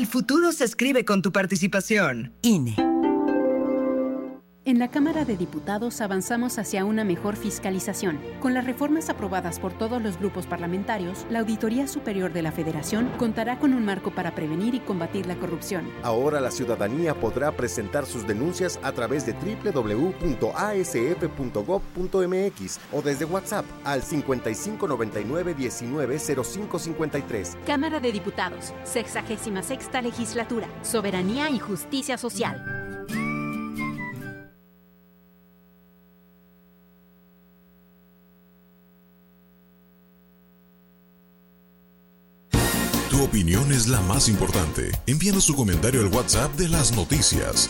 El futuro se escribe con tu participación. INE. En la Cámara de Diputados avanzamos hacia una mejor fiscalización. Con las reformas aprobadas por todos los grupos parlamentarios, la Auditoría Superior de la Federación contará con un marco para prevenir y combatir la corrupción. Ahora la ciudadanía podrá presentar sus denuncias a través de www.asf.gov.mx o desde WhatsApp al 5599-190553. Cámara de Diputados, 66ª Legislatura, Soberanía y Justicia Social. Tu opinión es la más importante. Envíanos tu comentario al WhatsApp de las noticias.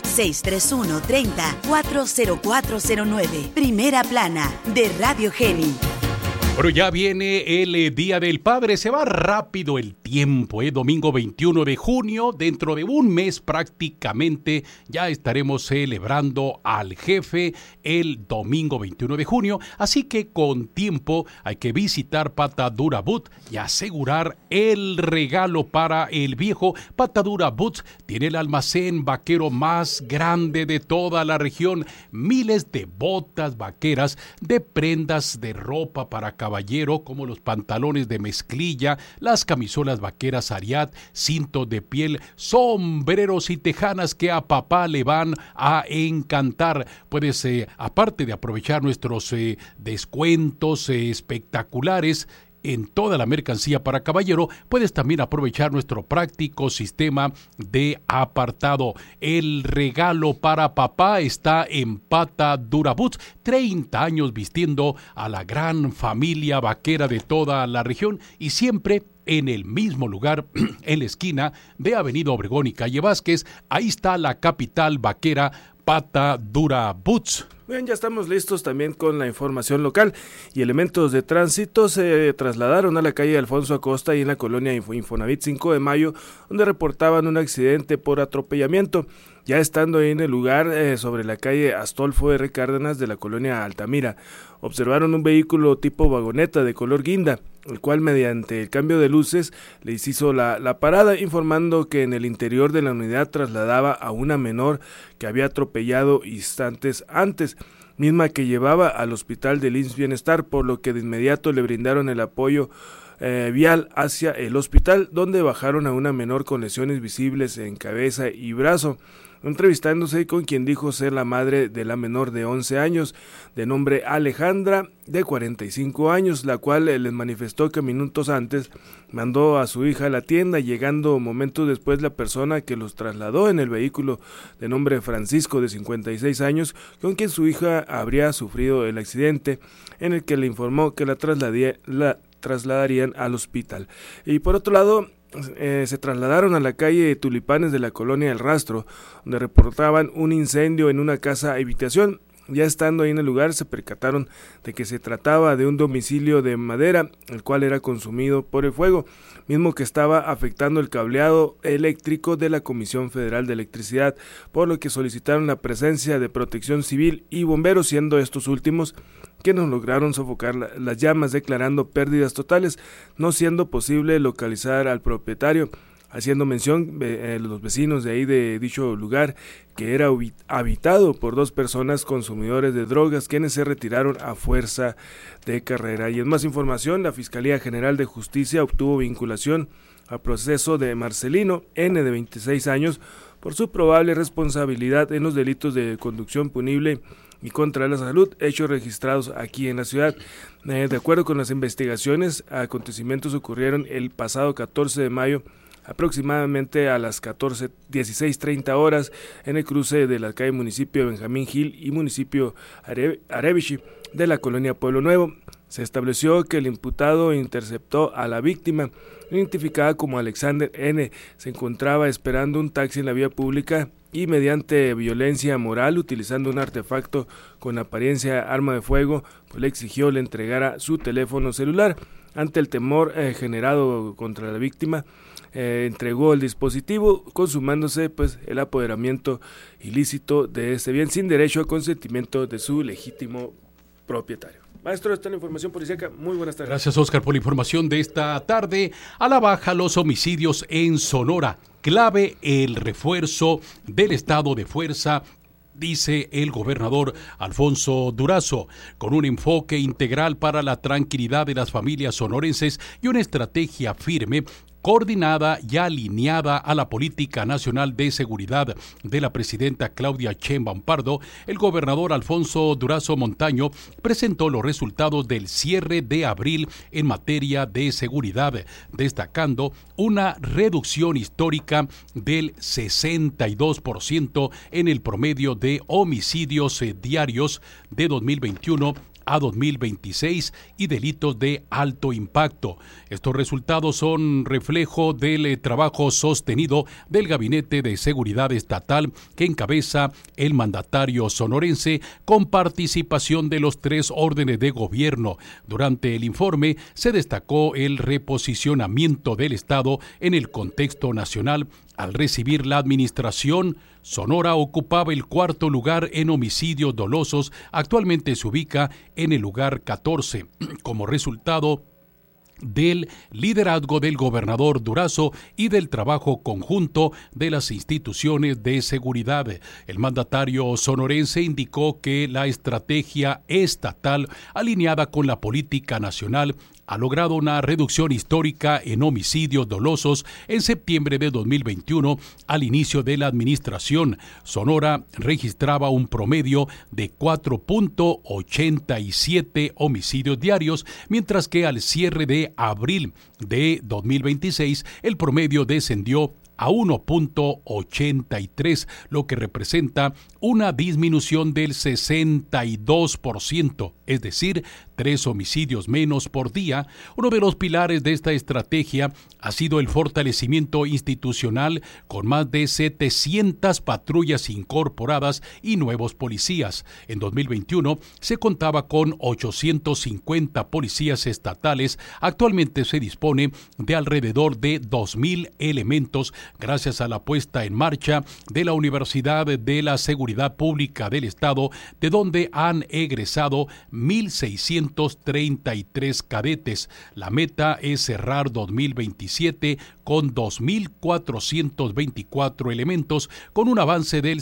631-30-40409. Primera plana de Radio Geni. Pero ya viene el Día del Padre, se va rápido el tiempo, domingo 21 de junio, dentro de un mes prácticamente ya estaremos celebrando al jefe el domingo 21 de junio, así que con tiempo hay que visitar Patadura Boots y asegurar el regalo para el viejo. Patadura Boots tiene el almacén vaquero más grande de toda la región, miles de botas vaqueras, de prendas de ropa para caballero como los pantalones de mezclilla, las camisolas vaqueras Ariat, cintos de piel, sombreros y tejanas que a papá le van a encantar. Puedes, aparte de aprovechar nuestros descuentos espectaculares en toda la mercancía para caballero, puedes también aprovechar nuestro práctico sistema de apartado. El regalo para papá está en Patadura Boots, 30 años vistiendo a la gran familia vaquera de toda la región y siempre en el mismo lugar, en la esquina de Avenida Obregón y Calle Vázquez. Ahí está la capital vaquera, Patadura Boots. Bien, ya estamos listos también con la información local y elementos de tránsito se trasladaron a la calle Alfonso Acosta y en la colonia Infonavit 5 de Mayo, donde reportaban un accidente por atropellamiento. Ya estando ahí en el lugar, sobre la calle Astolfo R. Cárdenas de la colonia Altamira, observaron un vehículo tipo vagoneta de color guinda, el cual mediante el cambio de luces les hizo la parada, informando que en el interior de la unidad trasladaba a una menor que había atropellado instantes antes, misma que llevaba al hospital del IMSS Bienestar, por lo que de inmediato le brindaron el apoyo vial hacia el hospital, donde bajaron a una menor con lesiones visibles en cabeza y brazo, entrevistándose con quien dijo ser la madre de la menor de 11 años, de nombre Alejandra, de 45 años, la cual les manifestó que minutos antes mandó a su hija a la tienda, llegando momentos después la persona que los trasladó en el vehículo, de nombre Francisco, de 56 años, con quien su hija habría sufrido el accidente, en el que le informó que la trasladarían al hospital. Y por otro lado, se trasladaron a la calle Tulipanes de la colonia El Rastro, donde reportaban un incendio en una casa habitación. Ya estando ahí en el lugar se percataron de que se trataba de un domicilio de madera, el cual era consumido por el fuego, mismo que estaba afectando el cableado eléctrico de la Comisión Federal de Electricidad, por lo que solicitaron la presencia de Protección Civil y bomberos, siendo estos últimos quienes lograron sofocar las llamas, declarando pérdidas totales, no siendo posible localizar al propietario, haciendo mención los vecinos de ahí de dicho lugar que era habitado por dos personas consumidores de drogas, quienes se retiraron a fuerza de carrera. Y en más información, la Fiscalía General de Justicia obtuvo vinculación a proceso de Marcelino N, de 26 años, por su probable responsabilidad en los delitos de conducción punible y contra la salud, hechos registrados aquí en la ciudad. De acuerdo con las investigaciones, acontecimientos ocurrieron el pasado 14 de mayo, aproximadamente a las 16:30 horas, en el cruce de la calle Municipio Benjamín Gil y Municipio Arevichi de la colonia Pueblo Nuevo. Se estableció que el imputado interceptó a la víctima, identificada como Alexander N. Se encontraba esperando un taxi en la vía pública y mediante violencia moral, utilizando un artefacto con apariencia arma de fuego, pues le exigió le entregara su teléfono celular. Ante el temor generado contra la víctima, entregó el dispositivo, consumándose pues el apoderamiento ilícito de este bien sin derecho a consentimiento de su legítimo propietario. Maestro, esta es la información policíaca. Muy buenas tardes. Gracias, Oscar, por la información de esta tarde. A la baja los homicidios en Sonora. clave el refuerzo del estado de fuerza, dice el gobernador Alfonso Durazo, con un enfoque integral para la tranquilidad de las familias sonorenses y una estrategia firme, coordinada y alineada a la política nacional de seguridad de la presidenta Claudia Sheinbaum Pardo. El gobernador Alfonso Durazo Montaño presentó los resultados del cierre de abril en materia de seguridad, destacando una reducción histórica del 62% en el promedio de homicidios diarios de 2021 a 2026 y delitos de alto impacto. Estos resultados son reflejo del trabajo sostenido del Gabinete de Seguridad Estatal que encabeza el mandatario sonorense, con participación de los 3 órdenes de gobierno. Durante el informe se destacó el reposicionamiento del Estado en el contexto nacional. Al recibir la administración, Sonora ocupaba el 4º lugar en homicidios dolosos. Actualmente se ubica en el lugar 14, como resultado del liderazgo del gobernador Durazo y del trabajo conjunto de las instituciones de seguridad. El mandatario sonorense indicó que la estrategia estatal, alineada con la política nacional, ha logrado una reducción histórica en homicidios dolosos. En septiembre de 2021, al inicio de la administración, Sonora registraba un promedio de 4.87 homicidios diarios, mientras que al cierre de abril de 2026, el promedio descendió a 1.83, lo que representa una disminución del 62%, es decir, 3 homicidios menos por día. Uno de los pilares de esta estrategia ha sido el fortalecimiento institucional, con más de 700 patrullas incorporadas y nuevos policías. En 2021 se contaba con 850 policías estatales. Actualmente se dispone de alrededor de 2,000 elementos, gracias a la puesta en marcha de la Universidad de la Seguridad Pública del Estado, de donde han egresado 1,633 cadetes. La meta es cerrar 2027 con 2,424 elementos, con un avance del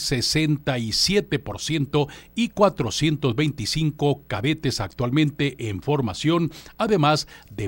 67% y 425 cadetes actualmente en formación, además de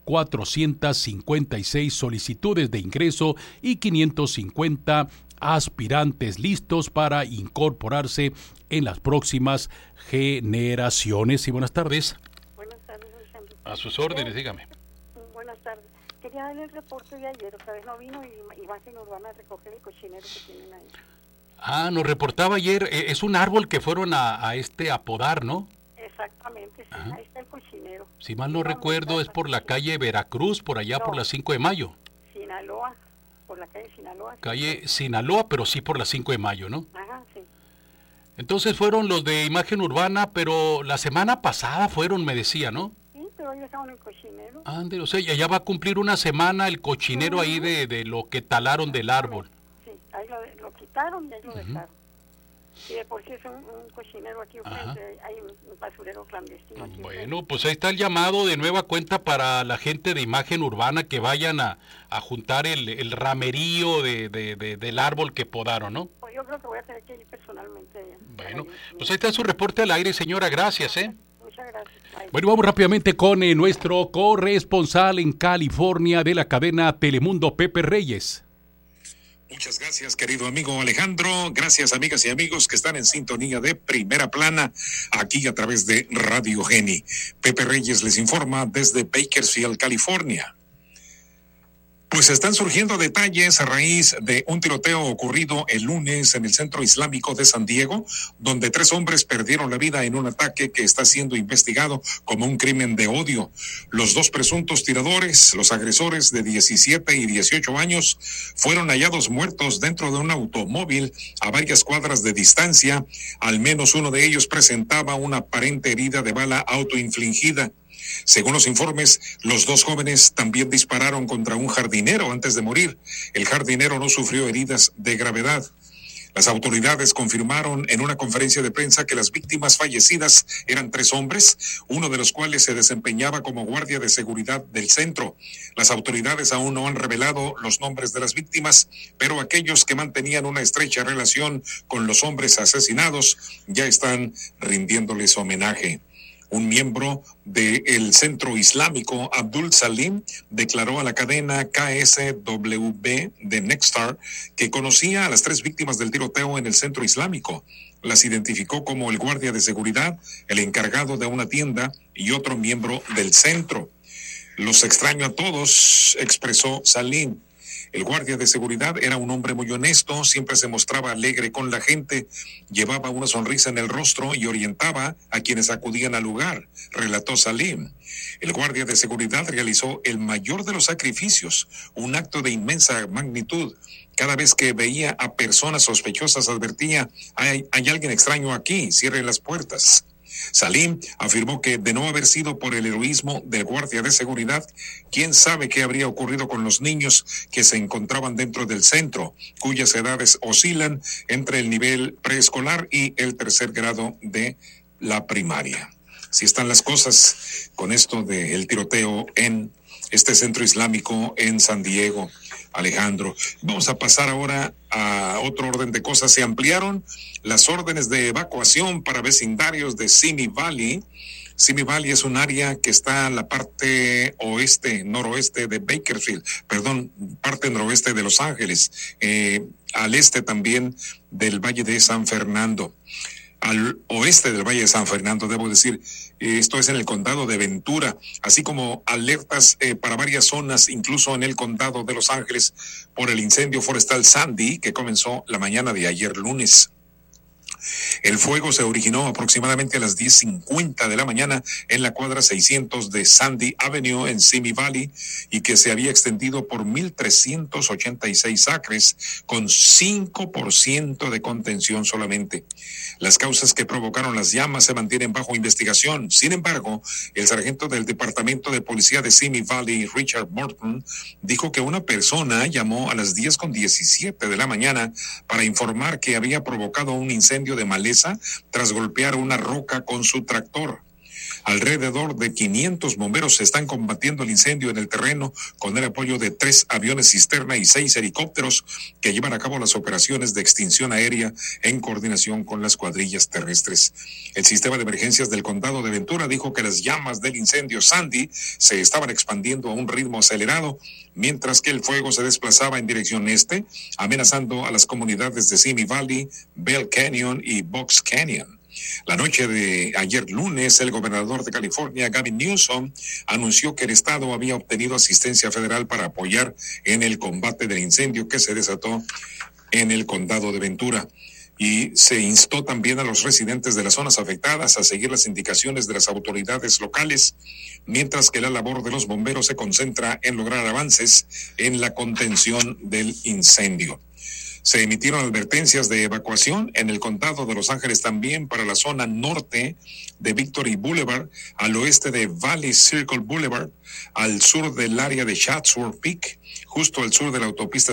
1,456 solicitudes de ingreso y 550 aspirantes listos para incorporarse en las próximas generaciones. Y buenas tardes. Buenas tardes, Alejandro. A sus órdenes, dígame. Buenas tardes. Quería darle el reporte de ayer, otra vez no vino y Imagen Urbana a recoger el cochinero que tienen ahí. Ah, nos reportaba ayer, es un árbol que fueron a podar, ¿no? Exactamente, sí, ahí está el cochinero. Si mal no recuerdo, es por la calle Veracruz, por allá por la 5 de mayo. Sinaloa, por la calle Sinaloa. Calle Sinaloa, pero sí por la 5 de mayo, ¿no? Ajá, sí. Entonces fueron los de Imagen Urbana, pero la semana pasada fueron, me decía, ¿no? Sí, pero hoy dejaron el cochinero. Ande, o sea, ya va a cumplir una semana el cochinero ahí de lo que talaron del árbol. Sí, ahí lo quitaron y ahí lo dejaron. Y de por sí es un cochinero aquí enfrente, hay un basurero clandestino aquí. Bueno, pues ahí está el llamado de nueva cuenta para la gente de Imagen Urbana, que vayan a juntar el ramerío del árbol que podaron, ¿no? Pues yo creo que voy a tener que ir personalmente allá. Bueno, pues ahí está su reporte al aire, señora, gracias, Muchas gracias. Bye. Bueno, vamos rápidamente con nuestro corresponsal en California de la cadena Telemundo, Pepe Reyes. Muchas gracias, querido amigo Alejandro. Gracias, amigas y amigos que están en sintonía de Primera Plana, aquí a través de Radio Geni. Pepe Reyes les informa desde Bakersfield, California. Pues están surgiendo detalles a raíz de un tiroteo ocurrido el lunes en el centro islámico de San Diego, donde 3 hombres perdieron la vida en un ataque que está siendo investigado como un crimen de odio. Los 2 presuntos tiradores, los agresores de 17 y 18 años, fueron hallados muertos dentro de un automóvil a varias cuadras de distancia. Al menos uno de ellos presentaba una aparente herida de bala autoinfligida. Según los informes, los 2 jóvenes también dispararon contra un jardinero antes de morir. El jardinero no sufrió heridas de gravedad. Las autoridades confirmaron en una conferencia de prensa que las víctimas fallecidas eran 3 hombres, uno de los cuales se desempeñaba como guardia de seguridad del centro. Las autoridades aún no han revelado los nombres de las víctimas, pero aquellos que mantenían una estrecha relación con los hombres asesinados ya están rindiéndoles homenaje. Un miembro del Centro Islámico, Abdul Salim, declaró a la cadena KSWB de Nexstar que conocía a las 3 víctimas del tiroteo en el Centro Islámico. Las identificó como el guardia de seguridad, el encargado de una tienda y otro miembro del centro. Los extraño a todos, expresó Salim. El guardia de seguridad era un hombre muy honesto, siempre se mostraba alegre con la gente, llevaba una sonrisa en el rostro y orientaba a quienes acudían al lugar, relató Salim. El guardia de seguridad realizó el mayor de los sacrificios, un acto de inmensa magnitud. Cada vez que veía a personas sospechosas advertía, hay alguien extraño aquí, cierren las puertas. Salim afirmó que de no haber sido por el heroísmo del guardia de seguridad, quién sabe qué habría ocurrido con los niños que se encontraban dentro del centro, cuyas edades oscilan entre el nivel preescolar y el 3er grado de la primaria. Así están las cosas con esto del tiroteo en este centro islámico en San Diego, Alejandro. Vamos a pasar ahora a otro orden de cosas. Se ampliaron las órdenes de evacuación para vecindarios de Simi Valley. Simi Valley es un área que está en la parte noroeste de Bakersfield, parte noroeste de Los Ángeles, al este también del Valle de San Fernando. Al oeste del Valle de San Fernando, debo decir, esto es en el condado de Ventura, así como alertas para varias zonas, incluso en el condado de Los Ángeles, por el incendio forestal Sandy, que comenzó la mañana de ayer lunes. El fuego se originó aproximadamente a las 10:50 de la mañana en la cuadra 600 de Sandy Avenue en Simi Valley y que se había extendido por 1,386 acres con 5% de contención solamente. Las causas que provocaron las llamas se mantienen bajo investigación. Sin embargo, el sargento del Departamento de Policía de Simi Valley, Richard Morton, dijo que una persona llamó a las 10:17 de la mañana para informar que había provocado un incendio de maleza tras golpear una roca con su tractor. Alrededor de 500 bomberos están combatiendo el incendio en el terreno con el apoyo de 3 aviones cisterna y 6 helicópteros que llevan a cabo las operaciones de extinción aérea en coordinación con las cuadrillas terrestres. El sistema de emergencias del condado de Ventura dijo que las llamas del incendio Sandy se estaban expandiendo a un ritmo acelerado, mientras que el fuego se desplazaba en dirección este, amenazando a las comunidades de Simi Valley, Bell Canyon y Box Canyon. La noche de ayer lunes, el gobernador de California, Gavin Newsom, anunció que el estado había obtenido asistencia federal para apoyar en el combate del incendio que se desató en el condado de Ventura. Y se instó también a los residentes de las zonas afectadas a seguir las indicaciones de las autoridades locales, mientras que la labor de los bomberos se concentra en lograr avances en la contención del incendio. Se emitieron advertencias de evacuación en el condado de Los Ángeles también para la zona norte de Victory Boulevard, al oeste de Valley Circle Boulevard, al sur del área de Chatsworth Peak, justo al sur de la autopista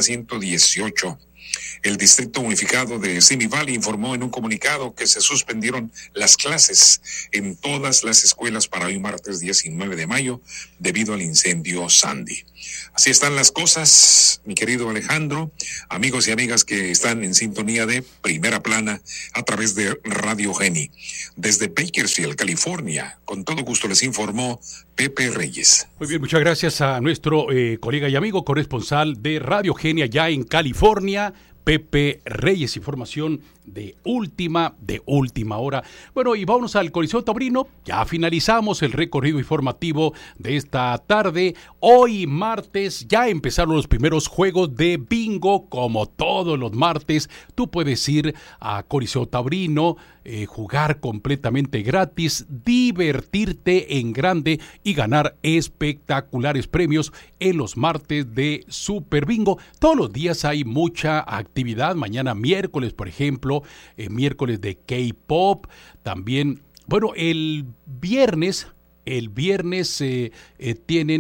118. El Distrito Unificado de Simi Valley informó en un comunicado que se suspendieron las clases en todas las escuelas para hoy martes 19 de mayo debido al incendio Sandy. Así están las cosas, mi querido Alejandro, amigos y amigas que están en sintonía de Primera Plana a través de Radio Geni. Desde Bakersfield, California, con todo gusto les informó Pepe Reyes. Muy bien, muchas gracias a nuestro colega y amigo corresponsal de Radio Geni allá en California, Pepe Reyes. Información de última hora. Bueno, y vámonos al Coliseo Taurino. Ya finalizamos el recorrido informativo de esta tarde. Hoy martes ya empezaron los primeros juegos de bingo. Como todos los martes, tú puedes ir a Coliseo Taurino, jugar completamente gratis, divertirte en grande y ganar espectaculares premios en los martes de Super Bingo. Todos los días hay mucha actividad. Mañana miércoles, por ejemplo, miércoles de K-pop. También, bueno, el viernes tienen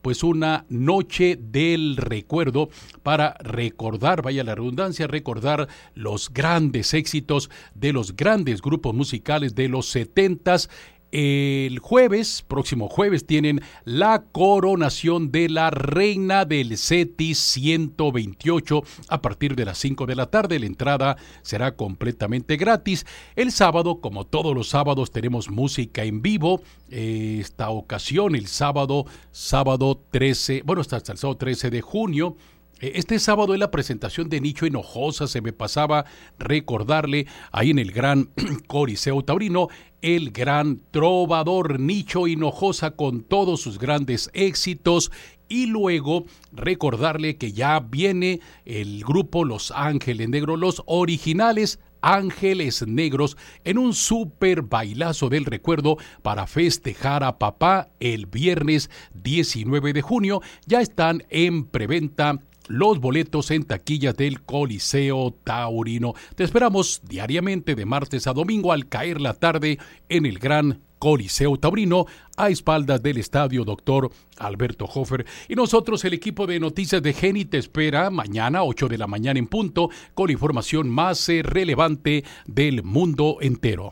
pues una noche del recuerdo para recordar, vaya la redundancia, recordar los grandes éxitos de los grandes grupos musicales de los 70s. El próximo jueves, tienen la coronación de la reina del SETI 128 a partir de las 5 de la tarde. La entrada será completamente gratis. El sábado, como todos los sábados, tenemos música en vivo. Esta ocasión, el sábado 13, hasta el sábado 13 de junio. Este sábado es la presentación de Nicho Hinojosa. Se me pasaba recordarle ahí en el gran Coliseo Taurino, el gran trovador Nicho Hinojosa con todos sus grandes éxitos. Y luego recordarle que ya viene el grupo Los Ángeles Negros, los originales Ángeles Negros, en un súper bailazo del recuerdo para festejar a papá el viernes 19 de junio. Ya están en preventa los boletos en taquillas del Coliseo Taurino. Te esperamos diariamente de martes a domingo al caer la tarde en el gran Coliseo Taurino, a espaldas del estadio Dr. Alberto Hofer. Y nosotros, el equipo de Noticias de Geni, te espera mañana 8 de la mañana en punto con la información más relevante del mundo entero.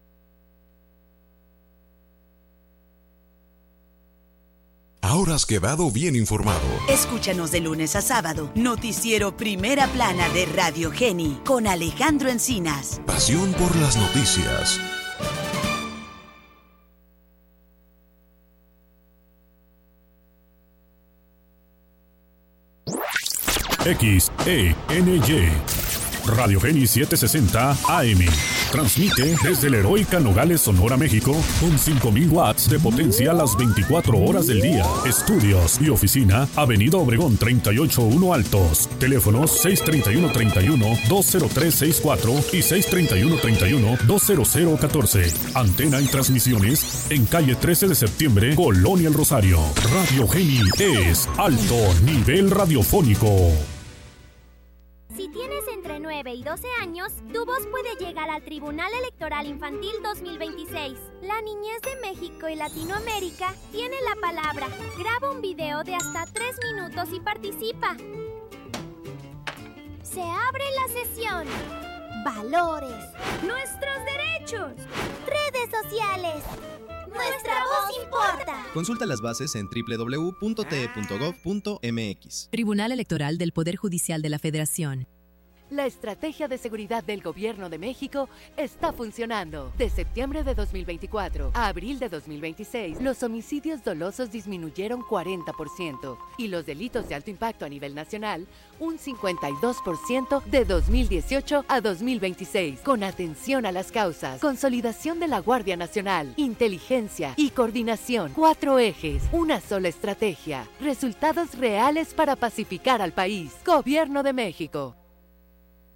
Ahora has quedado bien informado. Escúchanos de lunes a sábado, Noticiero Primera Plana de Radio Geni, con Alejandro Encinas. Pasión por las noticias. XENY Radio Geni 760 AM. Transmite desde la heroica Nogales, Sonora, México, con 5,000 watts de potencia a las 24 horas del día. Estudios y oficina, Avenida Obregón 381 Altos. Teléfonos 631-31-20364 y 631-31-20014. Antena y transmisiones en calle 13 de septiembre, Colonia El Rosario. Radio Geni es alto nivel radiofónico. Si tienes entre 9 y 12 años, tu voz puede llegar al Tribunal Electoral Infantil 2026. La niñez de México y Latinoamérica tiene la palabra. Graba un video de hasta 3 minutos y participa. Se abre la sesión. Valores. Nuestros derechos. Redes sociales. Nuestra voz importa. Consulta las bases en www.te.gov.mx. Tribunal Electoral del Poder Judicial de la Federación. La estrategia de seguridad del Gobierno de México está funcionando. De septiembre de 2024 a abril de 2026, los homicidios dolosos disminuyeron 40% y los delitos de alto impacto a nivel nacional un 52% de 2018 a 2026. Con atención a las causas, consolidación de la Guardia Nacional, inteligencia y coordinación. 4 ejes, una sola estrategia. Resultados reales para pacificar al país. Gobierno de México.